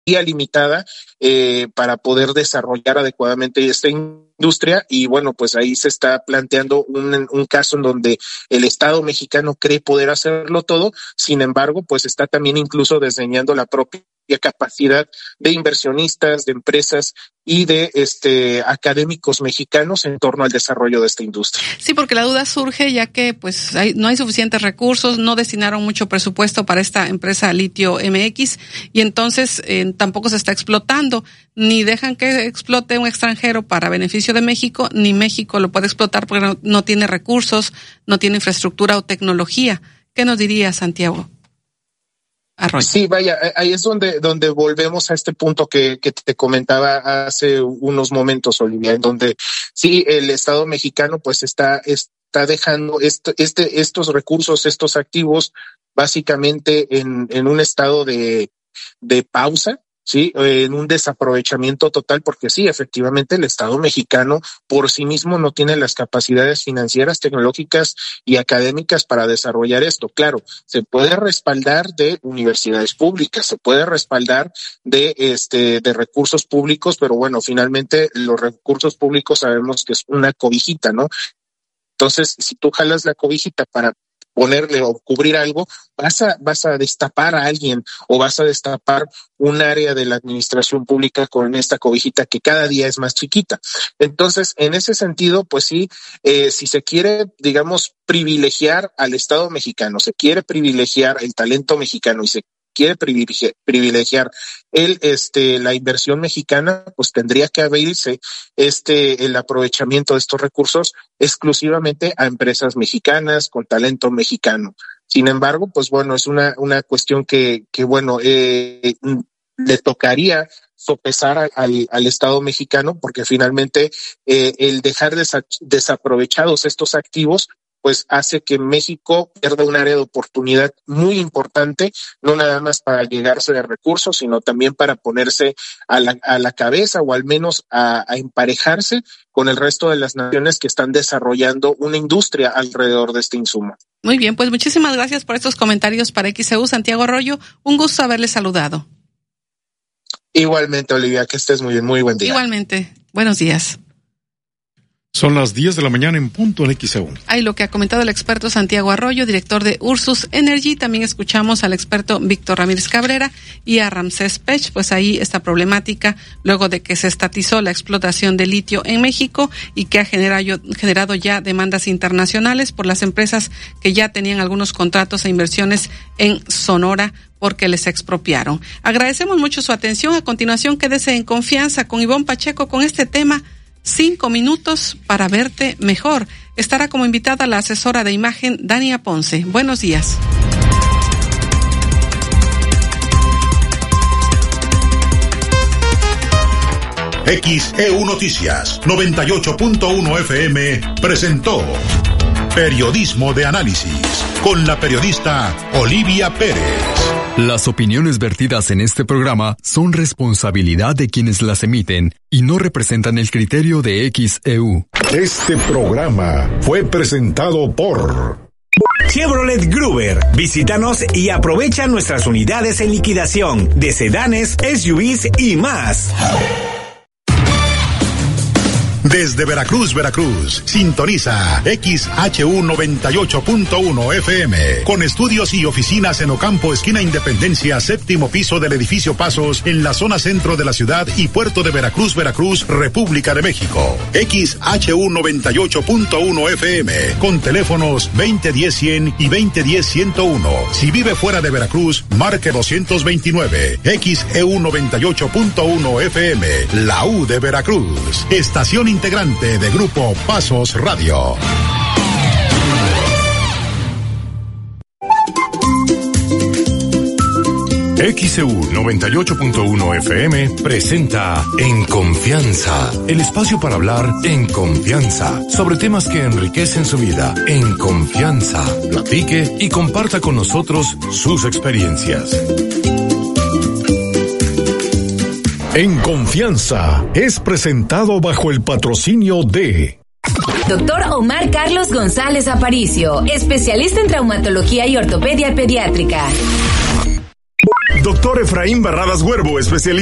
limitada para poder desarrollar adecuadamente esta industria. Y bueno, pues ahí se está planteando un caso en donde el Estado mexicano cree poder hacerlo todo, sin embargo, pues está también incluso desdeñando la propia capacidad de inversionistas, de empresas y de académicos mexicanos en torno al desarrollo de esta industria. Sí, porque la duda surge ya que pues no hay suficientes recursos, no destinaron mucho presupuesto para esta empresa Litio MX y entonces tampoco se está explotando, ni dejan que explote un extranjero para beneficio de México, ni México lo puede explotar porque no tiene recursos, no tiene infraestructura o tecnología. ¿Qué nos diría Santiago Arroyo? Sí, vaya, ahí es donde volvemos a este punto que te comentaba hace unos momentos, Olivia, en donde sí, el Estado mexicano pues está dejando estos recursos, estos activos, básicamente en un estado de pausa, sí, en un desaprovechamiento total, porque sí, efectivamente el Estado mexicano por sí mismo no tiene las capacidades financieras, tecnológicas y académicas para desarrollar esto. Claro, se puede respaldar de universidades públicas, se puede respaldar de recursos públicos, pero bueno, finalmente los recursos públicos sabemos que es una cobijita, ¿no? Entonces, si tú jalas la cobijita para ponerle o cubrir algo, vas a destapar a alguien o vas a destapar un área de la administración pública con esta cobijita que cada día es más chiquita. Entonces, en ese sentido, pues sí, si se quiere, digamos, privilegiar al Estado mexicano, se quiere privilegiar el talento mexicano y se quiere privilegiar la inversión mexicana, pues tendría que abrirse el aprovechamiento de estos recursos exclusivamente a empresas mexicanas con talento mexicano. Sin embargo, pues bueno, es una cuestión que bueno, le tocaría sopesar al Estado mexicano, porque finalmente el dejar desaprovechados estos activos pues hace que México pierda un área de oportunidad muy importante, no nada más para llegarse de recursos, sino también para ponerse a la cabeza o al menos a emparejarse con el resto de las naciones que están desarrollando una industria alrededor de este insumo. Muy bien, pues muchísimas gracias por estos comentarios para XEU. Santiago Arroyo, un gusto haberle saludado. Igualmente, Olivia, que estés muy bien, muy buen día. Igualmente, buenos días. Son las 10 de la mañana en punto en XEU. Ahí lo que ha comentado el experto Santiago Arroyo, director de Ursus Energy. También escuchamos al experto Víctor Ramírez Cabrera y a Ramsés Pech, pues ahí esta problemática luego de que se estatizó la explotación de litio en México y que ha generado ya demandas internacionales por las empresas que ya tenían algunos contratos e inversiones en Sonora porque les expropiaron. Agradecemos mucho su atención. A continuación, quédese en confianza con Ivonne Pacheco con este tema 5 minutos para verte mejor. Estará como invitada la asesora de imagen Dania Ponce. Buenos días. XEU Noticias 98.1 FM presentó Periodismo de Análisis con la periodista Olivia Pérez. Las opiniones vertidas en este programa son responsabilidad de quienes las emiten y no representan el criterio de XEU. Este programa fue presentado por Chevrolet Gruber. Visítanos y aprovecha nuestras unidades en liquidación de sedanes, SUVs y más. Desde Veracruz, sintoniza XHU 98.1 FM, con estudios y oficinas en Ocampo, esquina Independencia, séptimo piso del edificio Pasos, en la zona centro de la ciudad y puerto de Veracruz, República de México. XHU 98.1 FM, con teléfonos 2010-100 y 2010-101. Si vive fuera de Veracruz, marque 229. XEU 98.1 FM, la U de Veracruz. Estación integrante de Grupo Pasos Radio. XEU 98.1 FM presenta En Confianza, el espacio para hablar en confianza sobre temas que enriquecen su vida. En confianza, platique y comparta con nosotros sus experiencias. En Confianza es presentado bajo el patrocinio de Dr. Omar Carlos González Aparicio, especialista en traumatología y ortopedia pediátrica. Doctor Efraín Barradas Huervo, especialista